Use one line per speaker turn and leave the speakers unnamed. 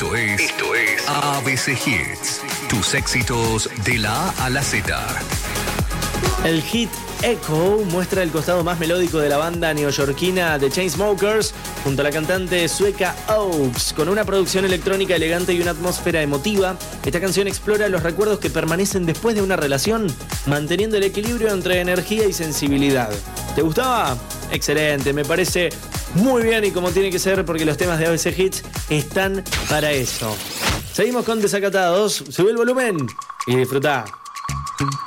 Esto es ABC Hits. Tus éxitos de la A a la Z.
El hit Echo muestra el costado más melódico de la banda neoyorquina The Chainsmokers junto a la cantante sueca Oaks. Con una producción electrónica elegante y una atmósfera emotiva, esta canción explora los recuerdos que permanecen después de una relación, manteniendo el equilibrio entre energía y sensibilidad. ¿Te gustaba? Excelente, me parece muy bien y como tiene que ser, porque los temas de ABC Hits están para eso. Seguimos con Desacatados, sube el volumen y disfrutá.